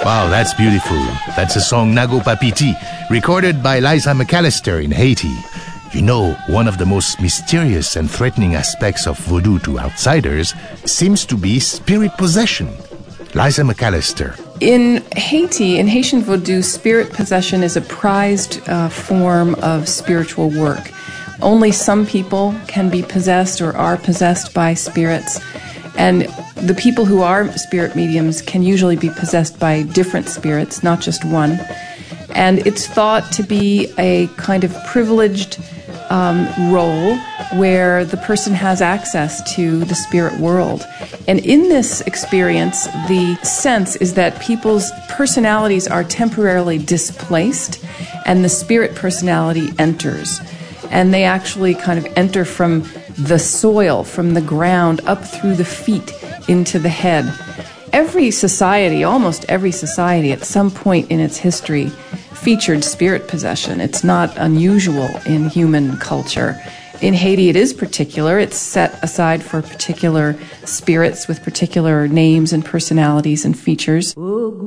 Wow, that's beautiful. That's a song Nago Papiti, recorded by Liza McAllister in Haiti. You know, one of the most mysterious and threatening aspects of voodoo to outsiders seems to be spirit possession. Liza McAllister. In Haiti, in Haitian voodoo, spirit possession is a prized form of spiritual work. Only some people can be possessed or are possessed by spirits. And the people who are spirit mediums can usually be possessed by different spirits, not just one. And it's thought to be a kind of privileged role where the person has access to the spirit world. And in this experience, the sense is that people's personalities are temporarily displaced and the spirit personality enters. And they actually kind of enter from the soil, from the ground, up through the feet, into the head. Every society, almost every society, at some point in its history, featured spirit possession. It's not unusual in human culture. In Haiti, it is particular. It's set aside for particular spirits with particular names and personalities and features.